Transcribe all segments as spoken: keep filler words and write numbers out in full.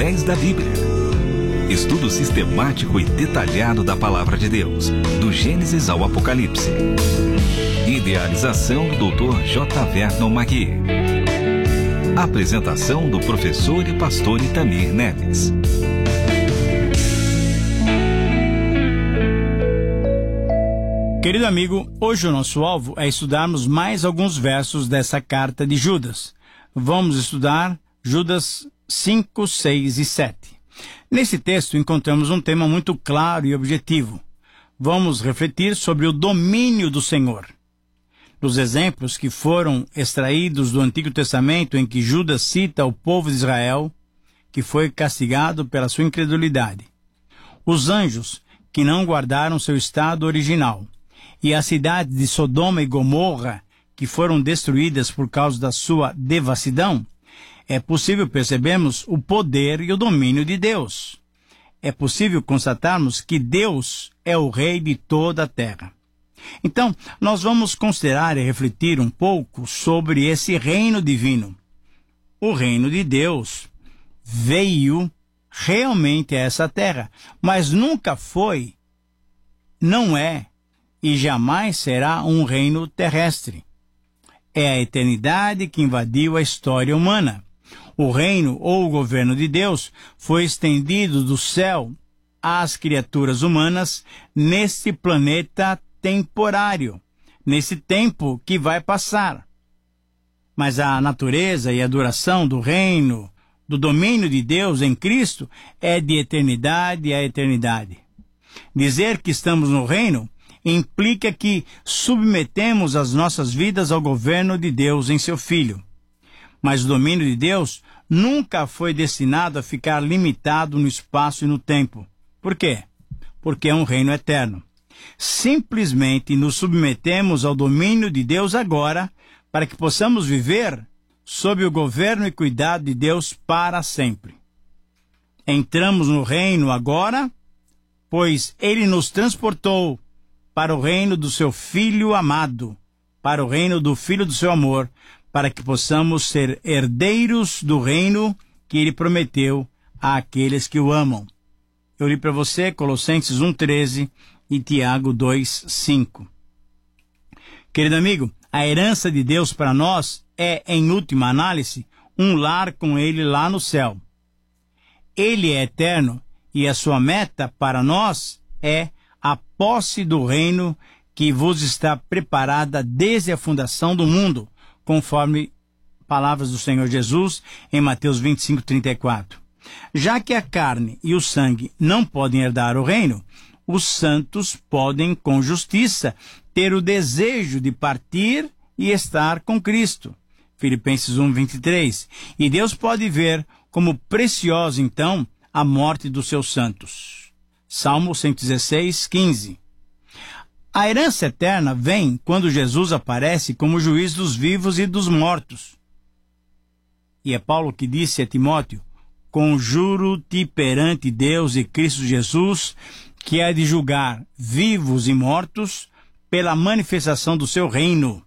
através da Bíblia. Estudo sistemático e detalhado da Palavra de Deus, do Gênesis ao Apocalipse. Idealização do doutor J. Vernon Magui. Apresentação do professor e pastor Itamir Neves. Querido amigo, hoje o nosso alvo é estudarmos mais alguns versos dessa carta de Judas. Vamos estudar Judas cinco, seis e sete. Nesse texto encontramos um tema muito claro e objetivo. Vamos refletir sobre o domínio do Senhor. Nos exemplos que foram extraídos do Antigo Testamento em que Judas cita o povo de Israel, que foi castigado pela sua incredulidade, os anjos que não guardaram seu estado original, e as cidades de Sodoma e Gomorra, que foram destruídas por causa da sua devassidão, é possível percebermos o poder e o domínio de Deus. É possível constatarmos que Deus é o Rei de toda a terra. Então, nós vamos considerar e refletir um pouco sobre esse reino divino. O reino de Deus veio realmente a essa terra, mas nunca foi, não é e jamais será um reino terrestre. É a eternidade que invadiu a história humana. O reino ou o governo de Deus foi estendido do céu às criaturas humanas neste planeta temporário, nesse tempo que vai passar. Mas a natureza e a duração do reino, do domínio de Deus em Cristo, é de eternidade a eternidade. Dizer que estamos no reino implica que submetemos as nossas vidas ao governo de Deus em seu Filho. Mas o domínio de Deus nunca foi destinado a ficar limitado no espaço e no tempo. Por quê? Porque é um reino eterno. Simplesmente nos submetemos ao domínio de Deus agora, para que possamos viver sob o governo e cuidado de Deus para sempre. Entramos no reino agora, pois Ele nos transportou para o reino do seu Filho amado, para o reino do Filho do seu amor, para que possamos ser herdeiros do reino que Ele prometeu àqueles que o amam. Eu li para você Colossenses um, treze e Tiago dois, cinco. Querido amigo, a herança de Deus para nós é, em última análise, um lar com Ele lá no céu. Ele é eterno e a sua meta para nós é a posse do reino que vos está preparada desde a fundação do mundo, conforme palavras do Senhor Jesus em Mateus vinte e cinco, trinta e quatro. Já que a carne e o sangue não podem herdar o reino, os santos podem, com justiça, ter o desejo de partir e estar com Cristo. Filipenses um, vinte e três. E Deus pode ver como preciosa, então, a morte dos seus santos. Salmo cento e dezesseis, quinze. A herança eterna vem quando Jesus aparece como juiz dos vivos e dos mortos. E é Paulo que disse a Timóteo: conjuro-te perante Deus e Cristo Jesus, que há de julgar vivos e mortos pela manifestação do seu reino.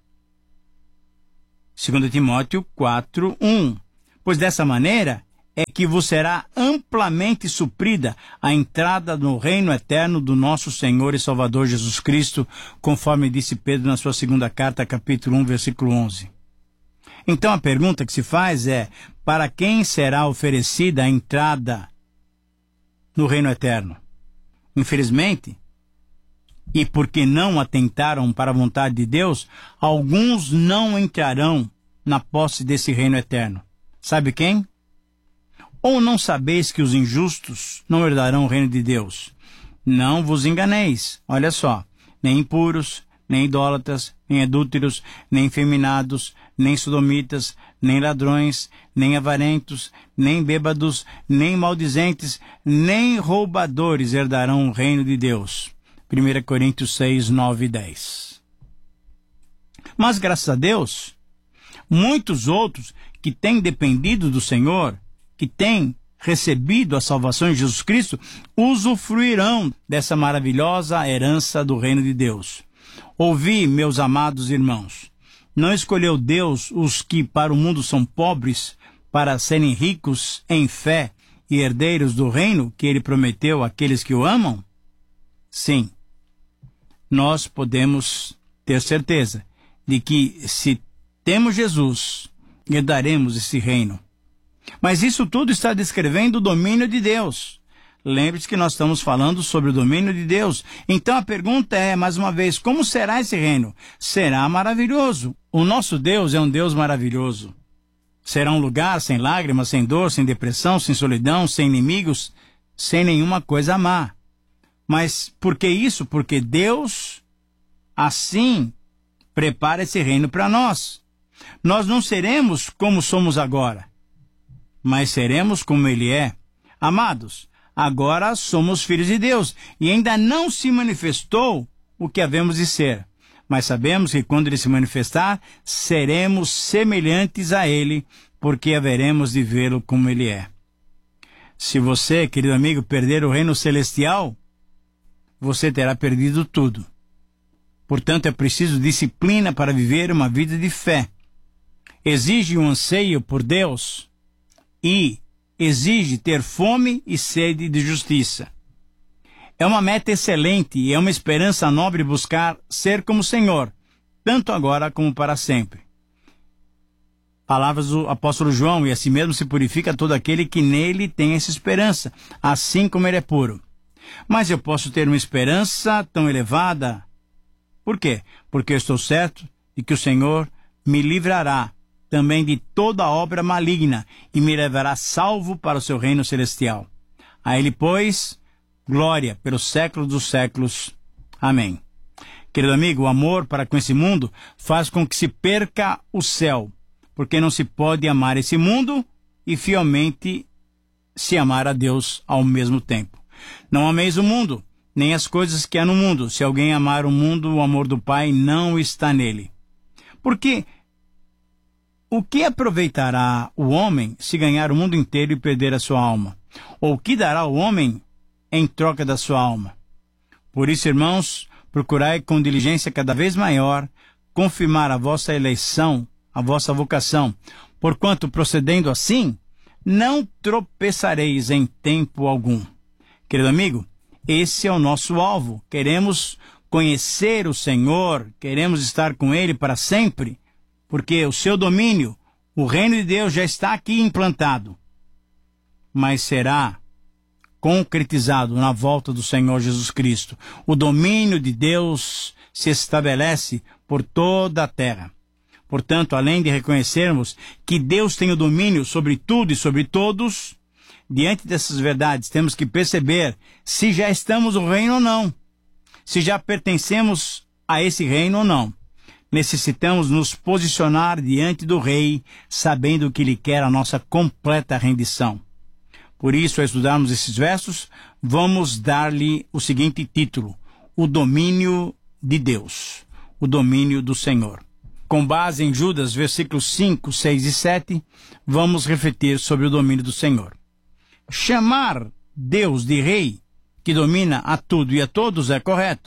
Segundo Timóteo quatro, um. Pois dessa maneira é que vos será amplamente suprida a entrada no reino eterno do nosso Senhor e Salvador Jesus Cristo, conforme disse Pedro na sua segunda carta, capítulo um, versículo onze. Então a pergunta que se faz é: para quem será oferecida a entrada no reino eterno? Infelizmente, e porque não atentaram para a vontade de Deus, alguns não entrarão na posse desse reino eterno. Sabe quem? Ou não sabeis que os injustos não herdarão o reino de Deus? Não vos enganeis. Olha só, nem impuros, nem idólatras, nem adúlteros, nem efeminados, nem sodomitas, nem ladrões, nem avarentos, nem bêbados, nem maldizentes, nem roubadores herdarão o reino de Deus. primeira Coríntios seis, nove e dez. Mas, graças a Deus, muitos outros que têm dependido do Senhor, que têm recebido a salvação em Jesus Cristo, usufruirão dessa maravilhosa herança do reino de Deus. Ouvi, meus amados irmãos, não escolheu Deus os que para o mundo são pobres, para serem ricos em fé e herdeiros do reino que ele prometeu àqueles que o amam? Sim, nós podemos ter certeza de que, se temos Jesus, herdaremos esse reino. Mas isso tudo está descrevendo o domínio de Deus. Lembre-se que nós estamos falando sobre o domínio de Deus. Então a pergunta é, mais uma vez, como será esse reino? Será maravilhoso. O nosso Deus é um Deus maravilhoso. Será um lugar sem lágrimas, sem dor, sem depressão, sem solidão, sem inimigos, sem nenhuma coisa má. Mas por que isso? Porque Deus, assim, prepara esse reino para nós. Nós não seremos como somos agora, mas seremos como Ele é. Amados, agora somos filhos de Deus e ainda não se manifestou o que havemos de ser. Mas sabemos que quando Ele se manifestar, seremos semelhantes a Ele, porque haveremos de vê-lo como Ele é. Se você, querido amigo, perder o reino celestial, você terá perdido tudo. Portanto, é preciso disciplina para viver uma vida de fé. Exige um anseio por Deus e exige ter fome e sede de justiça. É uma meta excelente e é uma esperança nobre buscar ser como o Senhor, tanto agora como para sempre. Palavras do apóstolo João: e assim mesmo se purifica todo aquele que nele tem essa esperança, assim como ele é puro. Mas eu posso ter uma esperança tão elevada. Por quê? Porque eu estou certo de que o Senhor me livrará também de toda obra maligna e me levará salvo para o seu reino celestial. A Ele, pois, glória pelos séculos dos séculos. Amém. Querido amigo, o amor para com esse mundo faz com que se perca o céu, porque não se pode amar esse mundo e fielmente se amar a Deus ao mesmo tempo. Não ameis o mundo, nem as coisas que há no mundo. Se alguém amar o mundo, o amor do Pai não está nele. Porque o que aproveitará o homem se ganhar o mundo inteiro e perder a sua alma? Ou o que dará o homem em troca da sua alma? Por isso, irmãos, procurai com diligência cada vez maior confirmar a vossa eleição, a vossa vocação, porquanto, procedendo assim, não tropeçareis em tempo algum. Querido amigo, esse é o nosso alvo. Queremos conhecer o Senhor, queremos estar com Ele para sempre, porque o seu domínio, o reino de Deus já está aqui implantado, mas será concretizado na volta do Senhor Jesus Cristo. O domínio de Deus se estabelece por toda a terra. Portanto, além de reconhecermos que Deus tem o domínio sobre tudo e sobre todos, diante dessas verdades, temos que perceber se já estamos no reino ou não, se já pertencemos a esse reino ou não. Necessitamos nos posicionar diante do Rei, sabendo que Ele quer a nossa completa rendição. Por isso, ao estudarmos esses versos, vamos dar-lhe o seguinte título: o domínio de Deus, o domínio do Senhor. Com base em Judas, versículos cinco, seis e sete, vamos refletir sobre o domínio do Senhor. Chamar Deus de Rei, que domina a tudo e a todos, é correto.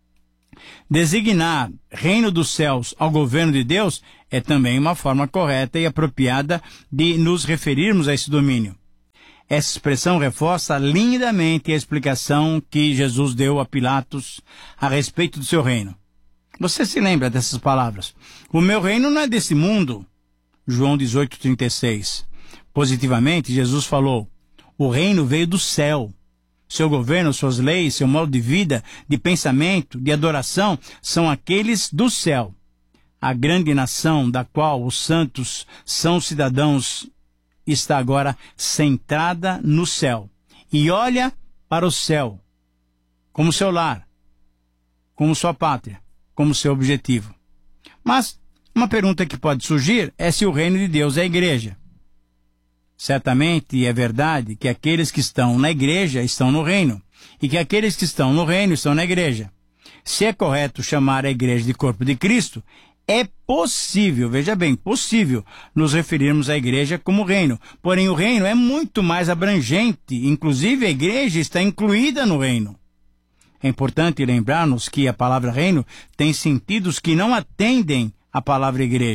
Designar reino dos céus ao governo de Deus é também uma forma correta e apropriada de nos referirmos a esse domínio. Essa expressão reforça lindamente a explicação que Jesus deu a Pilatos a respeito do seu reino. Você se lembra dessas palavras? O meu reino não é desse mundo. João dezoito, trinta e seis. Positivamente, Jesus falou: o reino veio do céu. Seu governo, suas leis, seu modo de vida, de pensamento, de adoração, são aqueles do céu. A grande nação da qual os santos são cidadãos está agora centrada no céu. E olha para o céu como seu lar, como sua pátria, como seu objetivo. Mas uma pergunta que pode surgir é se o reino de Deus é a igreja. Certamente é verdade que aqueles que estão na igreja estão no reino, e que aqueles que estão no reino estão na igreja. Se é correto chamar a igreja de corpo de Cristo, é possível, veja bem, possível, nos referirmos à igreja como reino. Porém, o reino é muito mais abrangente, inclusive a igreja está incluída no reino. É importante lembrarmos que a palavra reino tem sentidos que não atendem à palavra igreja.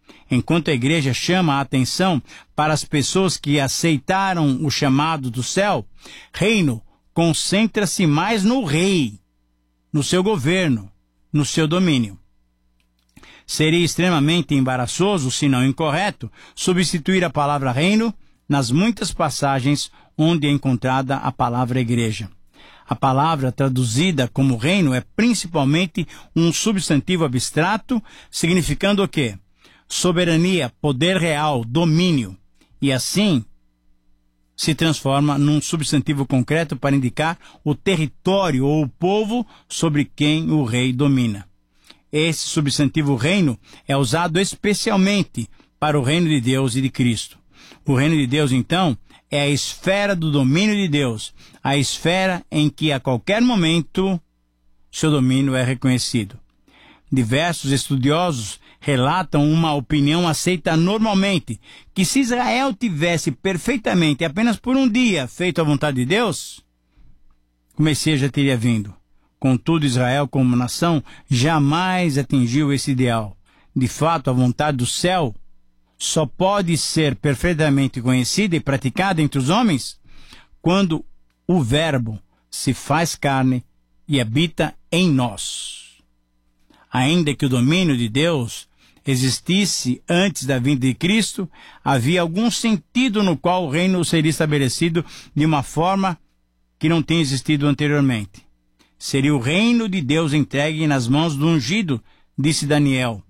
Enquanto a igreja chama a atenção para as pessoas que aceitaram o chamado do céu, reino concentra-se mais no rei, no seu governo, no seu domínio. Seria extremamente embaraçoso, se não incorreto, substituir a palavra reino nas muitas passagens onde é encontrada a palavra igreja. A palavra traduzida como reino é principalmente um substantivo abstrato, significando o quê? Soberania, poder real, domínio. E assim se transforma num substantivo concreto para indicar o território ou o povo sobre quem o rei domina. Esse substantivo reino é usado especialmente para o reino de Deus e de Cristo. O reino de Deus, então, é a esfera do domínio de Deus, a esfera em que a qualquer momento seu domínio é reconhecido. Diversos estudiosos relatam uma opinião aceita normalmente, que se Israel tivesse perfeitamente, apenas por um dia, feito a vontade de Deus, o Messias já teria vindo. Contudo, Israel, como nação, jamais atingiu esse ideal. De fato, a vontade do céu só pode ser perfeitamente conhecida e praticada entre os homens quando o Verbo se faz carne e habita em nós. Ainda que o domínio de Deus existisse antes da vinda de Cristo, havia algum sentido no qual o reino seria estabelecido de uma forma que não tinha existido anteriormente. Seria o reino de Deus entregue nas mãos do ungido, disse Daniel.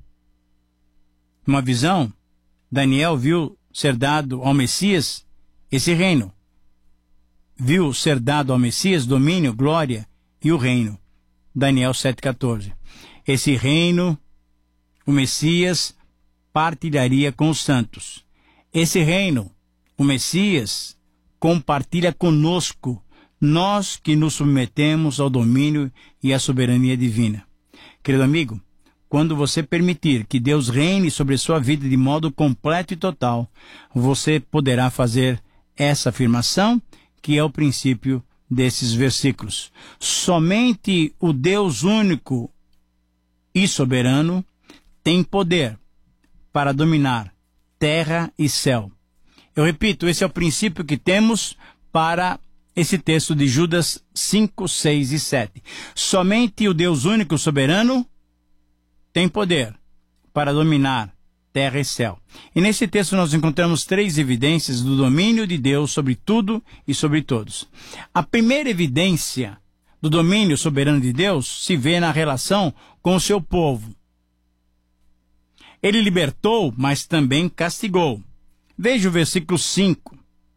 Numa visão, Daniel viu ser dado ao Messias esse reino. Viu ser dado ao Messias domínio, glória e o reino. Daniel sete, quatorze. Esse reino, o Messias partilharia com os santos. Esse reino, o Messias, compartilha conosco, nós que nos submetemos ao domínio e à soberania divina. Querido amigo, quando você permitir que Deus reine sobre sua vida de modo completo e total, você poderá fazer essa afirmação, que é o princípio desses versículos. Somente o Deus único e soberano tem poder para dominar terra e céu. Eu repito, esse é o princípio que temos para esse texto de Judas cinco, seis e sete. Somente o Deus único soberano tem poder para dominar terra e céu. E nesse texto nós encontramos três evidências do domínio de Deus sobre tudo e sobre todos. A primeira evidência do domínio soberano de Deus se vê na relação com o seu povo. Ele libertou, mas também castigou. Veja o versículo cinco.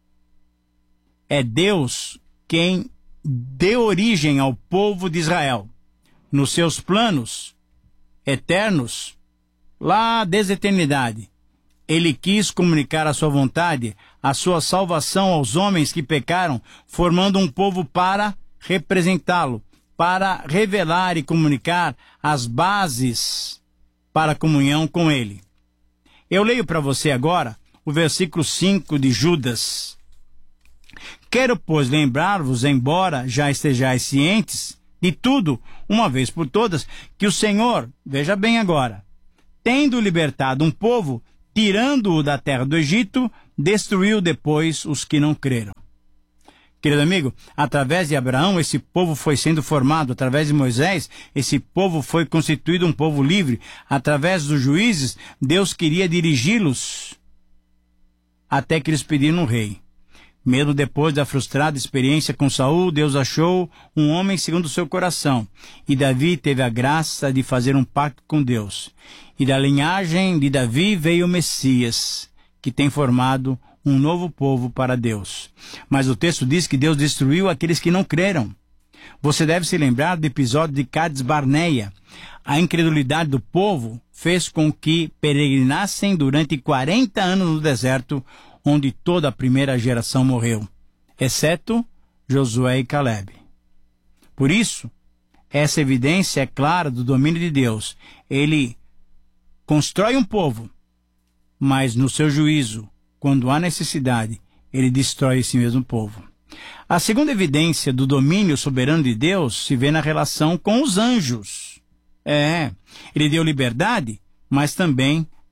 É Deus quem deu origem ao povo de Israel. Nos seus planos eternos, lá desde a eternidade, ele quis comunicar a sua vontade, a sua salvação aos homens que pecaram, formando um povo para representá-lo, para revelar e comunicar as bases para a comunhão com ele. Eu leio para você agora o versículo cinco de Judas. Quero, pois, lembrar-vos, embora já estejais cientes de tudo, uma vez por todas, que o Senhor, veja bem agora, tendo libertado um povo, tirando-o da terra do Egito, destruiu depois os que não creram. Querido amigo, através de Abraão, esse povo foi sendo formado. Através de Moisés, esse povo foi constituído um povo livre. Através dos juízes, Deus queria dirigi-los até que eles pediram um rei. Mesmo depois da frustrada experiência com Saul, Deus achou um homem segundo o seu coração. E Davi teve a graça de fazer um pacto com Deus. E da linhagem de Davi veio o Messias, que tem formado um novo povo para Deus. Mas o texto diz que Deus destruiu aqueles que não creram. Você deve se lembrar do episódio de Cades Barneia. A incredulidade do povo fez com que peregrinassem durante quarenta anos no deserto, onde toda a primeira geração morreu, exceto Josué e Caleb. Por isso, essa evidência é clara do domínio de Deus. Ele constrói um povo, mas no seu juízo, quando há necessidade, ele destrói esse mesmo povo. A segunda evidência do domínio soberano de Deus se vê na relação com os anjos. É, ele deu liberdade, mas também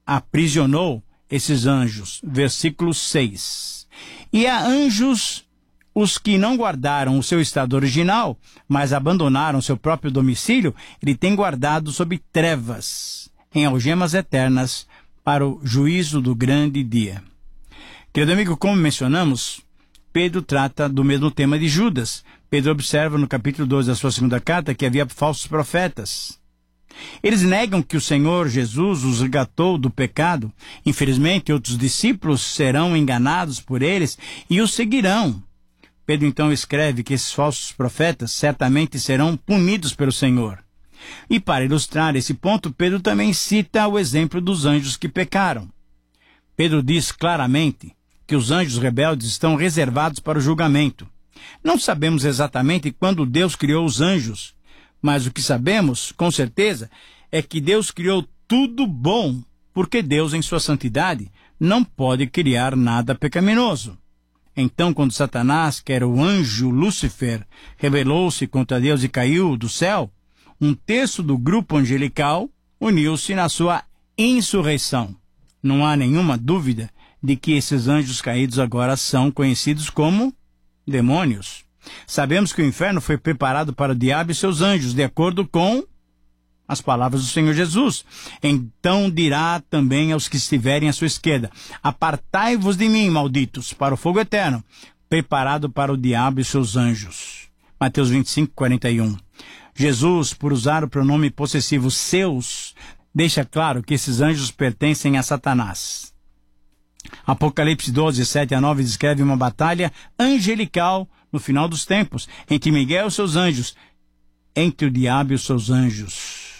aprisionou esses anjos. Versículo seis. E a anjos, os que não guardaram o seu estado original, mas abandonaram seu próprio domicílio, ele tem guardado sob trevas, em algemas eternas, para o juízo do grande dia. Querido amigo, como mencionamos, Pedro trata do mesmo tema de Judas. Pedro observa no capítulo dois da sua segunda carta que havia falsos profetas. Eles negam que o Senhor Jesus os resgatou do pecado. Infelizmente, outros discípulos serão enganados por eles e os seguirão. Pedro então escreve que esses falsos profetas certamente serão punidos pelo Senhor. E para ilustrar esse ponto, Pedro também cita o exemplo dos anjos que pecaram. Pedro diz claramente que os anjos rebeldes estão reservados para o julgamento. Não sabemos exatamente quando Deus criou os anjos, mas o que sabemos, com certeza, é que Deus criou tudo bom, porque Deus, em sua santidade, não pode criar nada pecaminoso. Então, quando Satanás, que era o anjo Lúcifer, rebelou-se contra Deus e caiu do céu, um terço do grupo angelical uniu-se na sua insurreição. Não há nenhuma dúvida de que esses anjos caídos agora são conhecidos como demônios. Sabemos que o inferno foi preparado para o diabo e seus anjos, de acordo com as palavras do Senhor Jesus. Então dirá também aos que estiverem à sua esquerda: apartai-vos de mim, malditos, para o fogo eterno, preparado para o diabo e seus anjos. Mateus vinte e cinco, quarenta e um. Jesus, por usar o pronome possessivo seus, deixa claro que esses anjos pertencem a Satanás. Apocalipse doze, sete a nove descreve uma batalha angelical no final dos tempos, entre Miguel e seus anjos, entre o diabo e os seus anjos.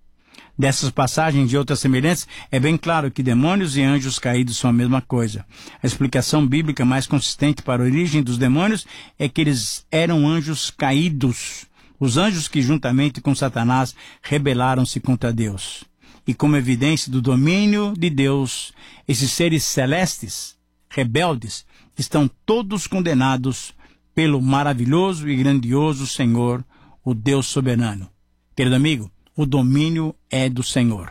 Dessas passagens e outras semelhantes, é bem claro que demônios e anjos caídos são a mesma coisa. A explicação bíblica mais consistente para a origem dos demônios é que eles eram anjos caídos, os anjos que juntamente com Satanás rebelaram-se contra Deus. E como evidência do domínio de Deus, esses seres celestes, rebeldes, estão todos condenados pelo maravilhoso e grandioso Senhor, o Deus soberano. Querido amigo, o domínio é do Senhor.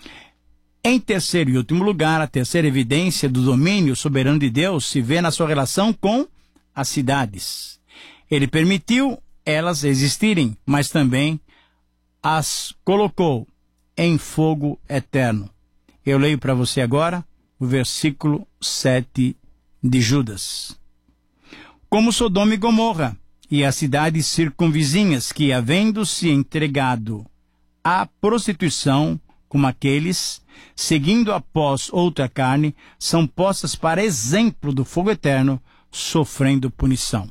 Em terceiro e último lugar, a terceira evidência do domínio soberano de Deus se vê na sua relação com as cidades. Ele permitiu elas existirem, mas também as colocou em fogo eterno. Eu leio para você agora o versículo sete de Judas. Como Sodoma e Gomorra e as cidades circunvizinhas que, havendo-se entregado à prostituição, como aqueles, seguindo após outra carne, são postas para exemplo do fogo eterno, sofrendo punição.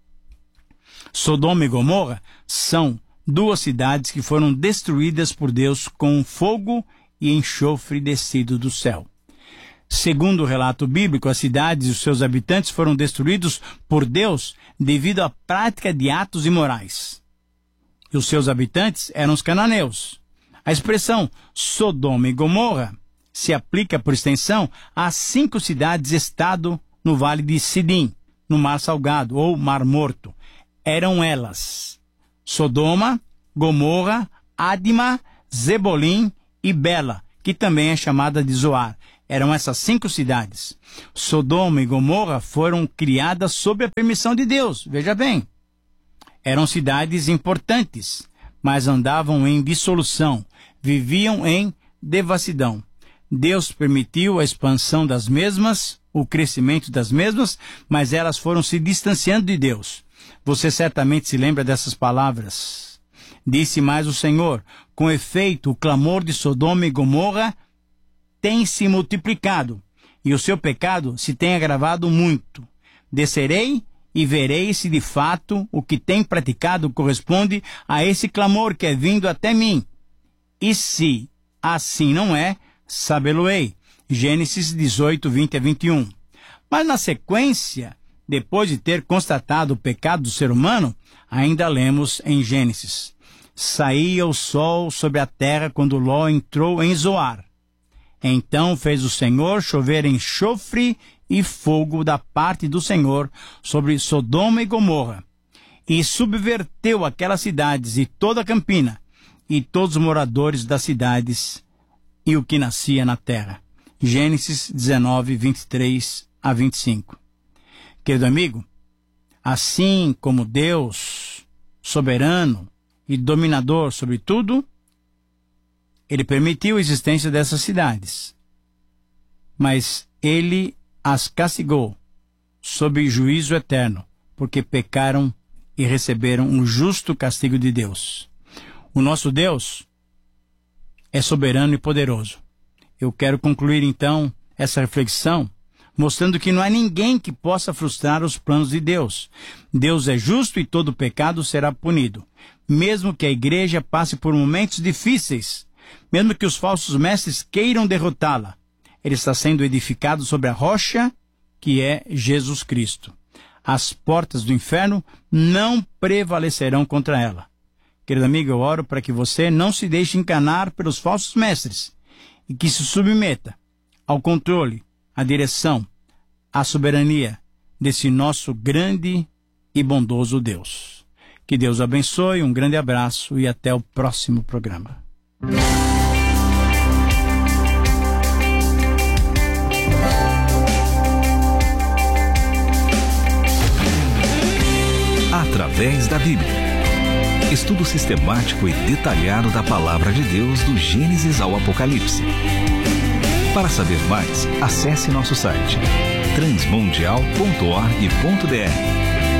Sodoma e Gomorra são duas cidades que foram destruídas por Deus com fogo e enxofre descido do céu. Segundo o relato bíblico, as cidades e os seus habitantes foram destruídos por Deus devido à prática de atos imorais. E os seus habitantes eram os cananeus. A expressão Sodoma e Gomorra se aplica, por extensão, a cinco cidades-estado no Vale de Sidim, no Mar Salgado, ou Mar Morto. Eram elas Sodoma, Gomorra, Adma, Zebolim e Bela, que também é chamada de Zoar. Eram essas cinco cidades. Sodoma e Gomorra foram criadas sob a permissão de Deus. Veja bem, eram cidades importantes, mas andavam em dissolução, viviam em devassidão. Deus permitiu a expansão das mesmas, o crescimento das mesmas, mas elas foram se distanciando de Deus. Você certamente se lembra dessas palavras. Disse mais o Senhor: com efeito, o clamor de Sodoma e Gomorra tem se multiplicado, e o seu pecado se tem agravado muito. Descerei e verei se de fato o que tem praticado corresponde a esse clamor que é vindo até mim. E se assim não é, sabê-lo-ei. Gênesis dezoito, vinte a vinte e um. Mas na sequência, depois de ter constatado o pecado do ser humano, ainda lemos em Gênesis: saía o sol sobre a terra quando Ló entrou em Zoar. Então fez o Senhor chover enxofre e fogo da parte do Senhor sobre Sodoma e Gomorra, e subverteu aquelas cidades e toda a campina, e todos os moradores das cidades, e o que nascia na terra. Gênesis dezenove, vinte e três a vinte e cinco. Querido amigo, assim como Deus, soberano e dominador sobre tudo, Ele permitiu a existência dessas cidades, mas Ele as castigou sob juízo eterno, porque pecaram e receberam um justo castigo de Deus. O nosso Deus é soberano e poderoso. Eu quero concluir então essa reflexão mostrando que não há ninguém que possa frustrar os planos de Deus. Deus é justo e todo pecado será punido. Mesmo que a igreja passe por momentos difíceis, mesmo que os falsos mestres queiram derrotá-la, ele está sendo edificado sobre a rocha que é Jesus Cristo. As portas do inferno não prevalecerão contra ela. Querido amigo, eu oro para que você não se deixe enganar pelos falsos mestres e que se submeta ao controle, à direção, à soberania desse nosso grande e bondoso Deus. Que Deus abençoe, um grande abraço e até o próximo programa. Através da Bíblia. Estudo sistemático e detalhado da Palavra de Deus do Gênesis ao Apocalipse. Para saber mais, acesse nosso site transmundial ponto org ponto br.